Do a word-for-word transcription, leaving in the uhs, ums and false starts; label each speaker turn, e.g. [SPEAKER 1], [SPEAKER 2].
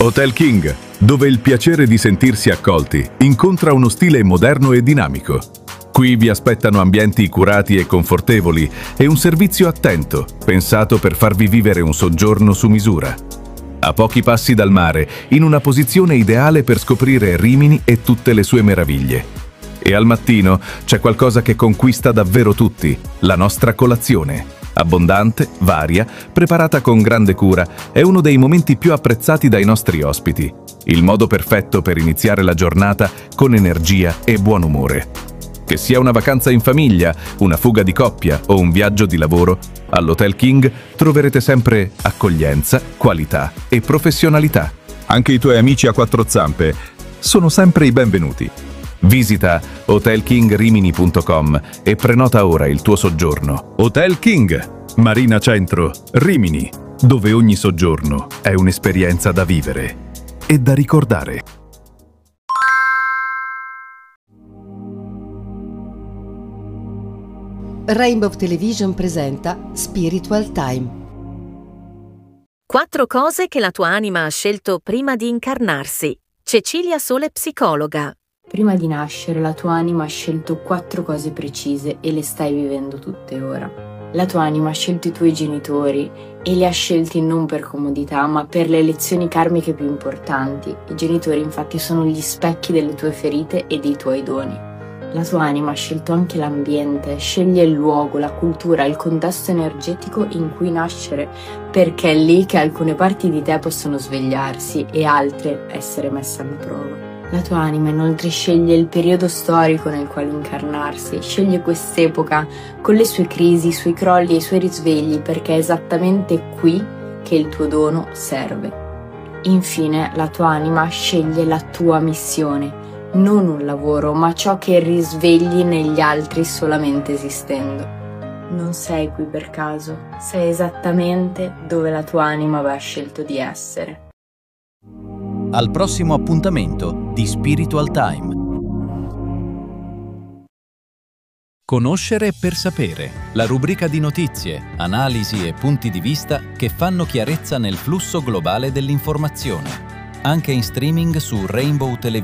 [SPEAKER 1] Hotel King, dove il piacere di sentirsi accolti incontra uno stile moderno e dinamico. Qui vi aspettano ambienti curati e confortevoli e un servizio attento, pensato per farvi vivere un soggiorno su misura. A pochi passi dal mare, in una posizione ideale per scoprire Rimini e tutte le sue meraviglie. E al mattino c'è qualcosa che conquista davvero tutti, la nostra colazione. Abbondante, varia, preparata con grande cura, è uno dei momenti più apprezzati dai nostri ospiti. Il modo perfetto per iniziare la giornata con energia e buon umore. Che sia una vacanza in famiglia, una fuga di coppia o un viaggio di lavoro, all'Hotel King troverete sempre accoglienza, qualità e professionalità.
[SPEAKER 2] Anche i tuoi amici a quattro zampe sono sempre i benvenuti.
[SPEAKER 1] Visita hotel king rimini punto com e prenota ora il tuo soggiorno.
[SPEAKER 2] Hotel King, Marina Centro, Rimini, dove ogni soggiorno è un'esperienza da vivere e da ricordare.
[SPEAKER 3] Rainbow Television presenta Spiritual Time.
[SPEAKER 4] Quattro cose che la tua anima ha scelto prima di incarnarsi. Cecilia Sole, psicologa.
[SPEAKER 5] Prima di nascere la tua anima ha scelto quattro cose precise e le stai vivendo tutte ora. La tua anima ha scelto i tuoi genitori e li ha scelti non per comodità ma per le lezioni karmiche più importanti. I genitori infatti sono gli specchi delle tue ferite e dei tuoi doni. La tua anima ha scelto anche l'ambiente, sceglie il luogo, la cultura, il contesto energetico in cui nascere, perché è lì che alcune parti di te possono svegliarsi e altre essere messe alla prova. La tua anima inoltre sceglie il periodo storico nel quale incarnarsi, sceglie quest'epoca con le sue crisi, i suoi crolli e i suoi risvegli, perché è esattamente qui che il tuo dono serve. Infine, la tua anima sceglie la tua missione, non un lavoro, ma ciò che risvegli negli altri solamente esistendo. Non sei qui per caso, sei esattamente dove la tua anima aveva scelto di essere.
[SPEAKER 6] Al prossimo appuntamento di Spiritual Time. Conoscere per sapere, la rubrica di notizie, analisi e punti di vista che fanno chiarezza nel flusso globale dell'informazione. Anche in streaming su Rainbow Television.